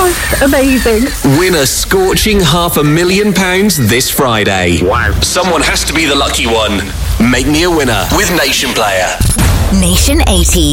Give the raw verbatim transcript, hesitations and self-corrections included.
Oh, amazing. Win a scorching half a million pounds this Friday. Wow. Someone has to be the lucky one. Make me a winner with Nation Player. Nation eighties.